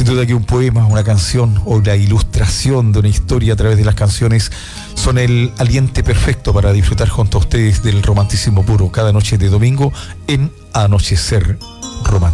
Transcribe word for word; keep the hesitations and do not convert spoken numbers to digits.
Sin duda que un poema, una canción o la ilustración de una historia a través de las canciones son el aliente perfecto para disfrutar junto a ustedes del romanticismo puro cada noche de domingo en Anochecer Romántico.